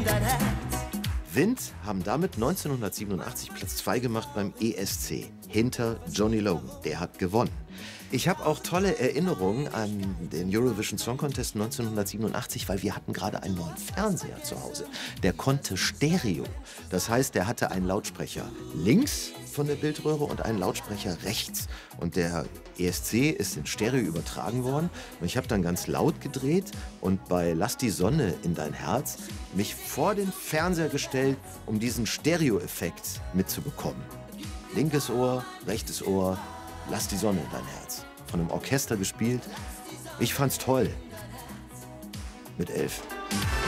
dein Herz. Wind haben damit 1987 Platz 2 gemacht beim ESC, hinter Johnny Logan. Der hat gewonnen. Ich habe auch tolle Erinnerungen an den Eurovision Song Contest 1987, weil wir hatten gerade einen neuen Fernseher zu Hause. Der konnte Stereo. Das heißt, der hatte einen Lautsprecher links von der Bildröhre und einen Lautsprecher rechts. Und der ESC ist in Stereo übertragen worden. Und ich habe dann ganz laut gedreht und bei Lass die Sonne in dein Herz mich vor den Fernseher gestellt, um diesen Stereo-Effekt mitzubekommen. Linkes Ohr, rechtes Ohr, Lass die Sonne in dein Herz. Von einem Orchester gespielt. Ich fand's toll. Mit 11.